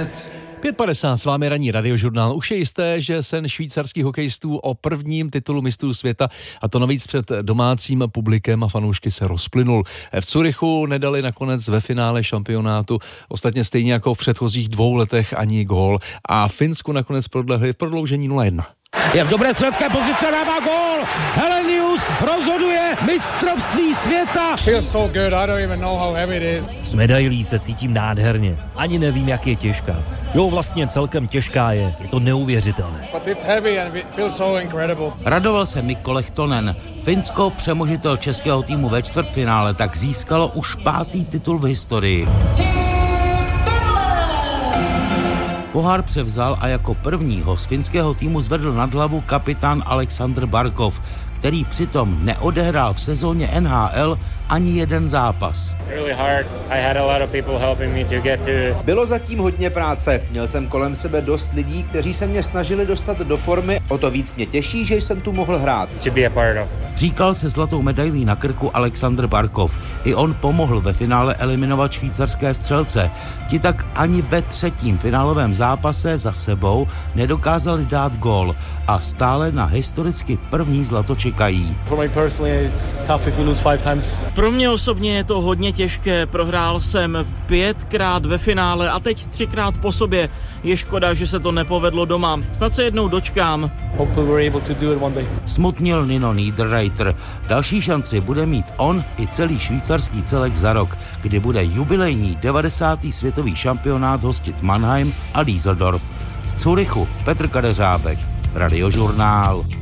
5:50, s vámi ranní radiožurnál. Už je jisté, že sen švýcarských hokejistů o prvním titulu mistrů světa, a to navíc před domácím publikem a fanoušky, se rozplynul. V Curychu nedali nakonec ve finále šampionátu, ostatně stejně jako v předchozích 2 letech, ani gól, a Finsku nakonec prodlehli v prodloužení 0-1. Je v dobré střelecké pozici, dává gól. Helenius rozhoduje mistrovství světa. Feels so good. I don't even know how heavy it is. S medailí se cítím nádherně. Ani nevím, jak je těžká. Jo, vlastně celkem těžká je. Je to neuvěřitelné. But it's heavy and it feels so incredible. Radoval se Mikko Lehtonen. Finsko, přemožitel českého týmu ve čtvrtfinále, tak získalo už 5. titul v historii. Pohár převzal a jako prvního z finského týmu zvedl nad hlavu kapitán Alexander Barkov, který přitom neodehrál v sezóně NHL ani jeden zápas. Bylo zatím hodně práce. Měl jsem kolem sebe dost lidí, kteří se mě snažili dostat do formy. O to víc mě těší, že jsem tu mohl hrát. Říkal se zlatou medailí na krku Alexander Barkov. I on pomohl ve finále eliminovat švýcarské střelce. Ti tak ani ve 3. finálovém zápase za sebou nedokázali dát gól a stále na historicky první zlato čekají. Pro mě osobně je to hodně těžké. Prohrál jsem 5krát ve finále a teď 3krát po sobě. Je škoda, že se to nepovedlo doma. Snad se jednou dočkám. Smutnil Nino Niederreiter. Další šanci bude mít on i celý švýcarský celek za rok, kdy bude jubilejní 90. světový šampionát hostit Mannheim a Düsseldorf. Z Curychu Petr Kadeřábek, Radiožurnál.